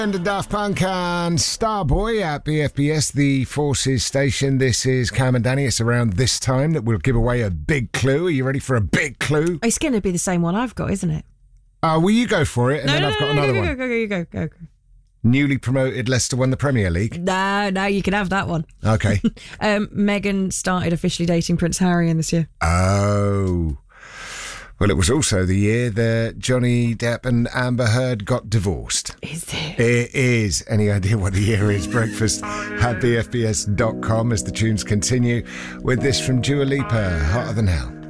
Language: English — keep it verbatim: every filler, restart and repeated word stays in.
And the Daft Punk and Starboy at B F B S, the Forces station. This is Cam and Danny. It's around this time that we'll give away a big clue. Are you ready for a big clue? It's going to be the same one I've got, isn't it? Uh, will you go for it? And no, then no, I've got no, another go, one. Go, go, go, go, go, go. Newly promoted Leicester won the Premier League. No, no, you can have that one. Okay. um, Meghan started officially dating Prince Harry in this year. Oh. Well, it was also the year that Johnny Depp and Amber Heard got divorced. Is it? It is. Any idea what the year is? Breakfast at b f b s dot com as the tunes continue with this from Dua Lipa, Hotter Than Hell.